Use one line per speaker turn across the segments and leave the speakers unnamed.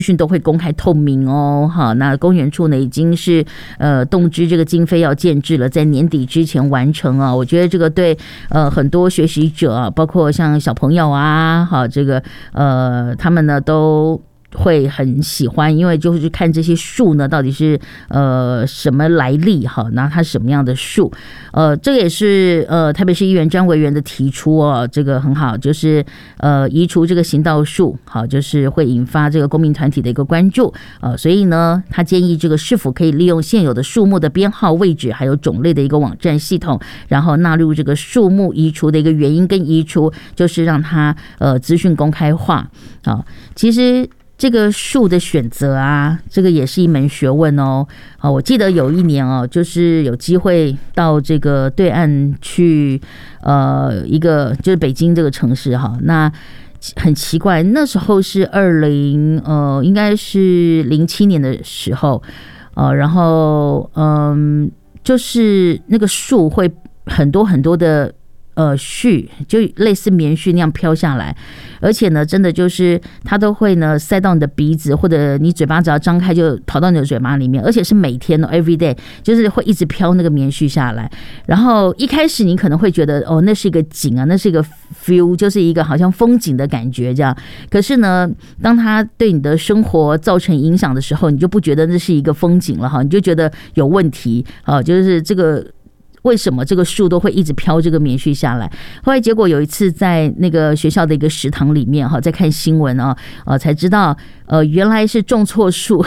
讯都会公开透明哦。好，那公园处呢已经是动支这个经费要建制了，在年底之前完成啊。我觉得这个对很多学习者啊，包括像小朋友啊，好，这个他们呢都会很喜欢，因为就是看这些树呢到底是什么来历哈，那它什么样的树，这个也是台北市议员张维元的提出哦，这个很好，就是移除这个行道树，好，就是会引发这个公民团体的一个关注，所以呢，他建议这个是否可以利用现有的树木的编号、位置还有种类的一个网站系统，然后纳入这个树木移除的一个原因跟移除，就是让它资讯公开化啊，其实。这个树的选择啊，这个也是一门学问哦。我记得有一年哦，就是有机会到这个对岸去，一个就是北京这个城市哈。那很奇怪，那时候是应该是07年的时候，然后就是那个树会很多很多的。絮就类似棉絮那样飘下来，而且呢，真的就是它都会呢塞到你的鼻子，或者你嘴巴只要张开就跑到你的嘴巴里面，而且是每天every day， 就是会一直飘那个棉絮下来。然后一开始你可能会觉得那是一个景啊，那是一个 feel， 就是一个好像风景的感觉这样。可是呢，当它对你的生活造成影响的时候，你就不觉得那是一个风景了哈，你就觉得有问题啊，就是这个。为什么这个树都会一直飘这个棉絮下来？后来结果有一次在那个学校的一个食堂里面在看新闻才知道原来是种错树。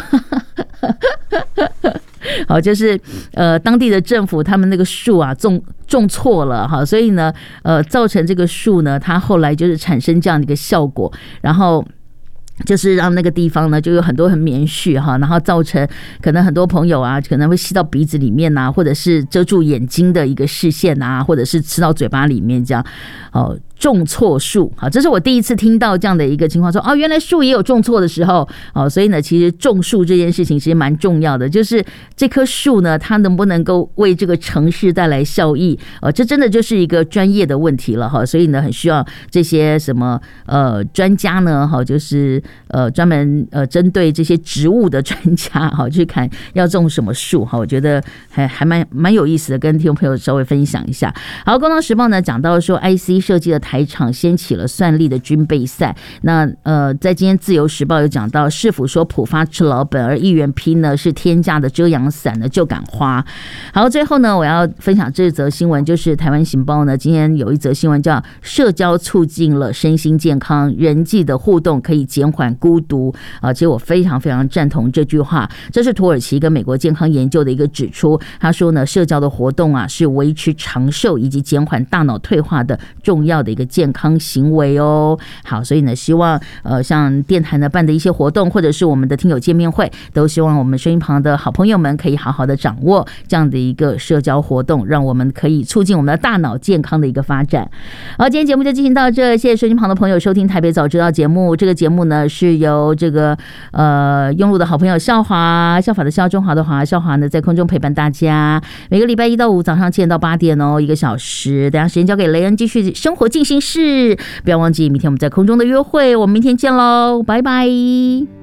好，就是当地的政府他们那个树啊种错了哈，所以呢造成这个树呢，它后来就是产生这样的一个效果，然后。就是让那个地方呢，就有很多很棉絮哈，然后造成可能很多朋友啊，可能会吸到鼻子里面啊，或者是遮住眼睛的一个视线啊，或者是吃到嘴巴里面这样，种错树，好，这是我第一次听到这样的一个情况，说原来树也有种错的时候，所以呢，其实种树这件事情其实蛮重要的，就是这棵树呢，它能不能够为这个城市带来效益，这真的就是一个专业的问题了哈，所以呢，很需要这些什么专家呢，就是专门针对这些植物的专家去看要种什么树哈，我觉得还蛮有意思的，跟听众朋友稍微分享一下。好，《工商时报》呢讲到说 IC 设计的台场掀起了算力的军备赛。那在今天《自由时报》有讲到，市府说普发吃老本，而议员批呢是天价的遮阳伞呢就敢花。好，最后呢我要分享这则新闻，就是《台湾行报》呢今天有一则新闻叫社交促进了身心健康，人际的互动可以减缓孤独其实我非常非常赞同这句话。这是土耳其跟美国健康研究的一个指出，他说呢社交的活动啊是维持长寿以及减缓大脑退化的重要的一个健康行为哦。好，所以呢希望像电台呢办的一些活动，或者是我们的听友见面会，都希望我们收音旁的好朋友们可以好好的掌握这样的一个社交活动，让我们可以促进我们的大脑健康的一个发展。好，今天节目就进行到这，谢谢收音旁的朋友收听台北早知道节目。这个节目呢是由这个用路的好朋友校华的校，中华的华，校华呢在空中陪伴大家，每个礼拜1到5早上7点到8点1个小时。等一下时间交给雷恩继续生活进行式，不要忘记明天我们在空中的约会，我们明天见喽，拜拜。